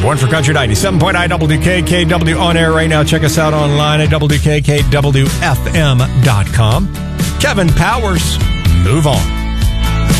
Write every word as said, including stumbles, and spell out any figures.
One for Country ninety-seven point nine W K K W on air right now. Check us out online at W K K W F M dot com. Kevin Powers, Move On.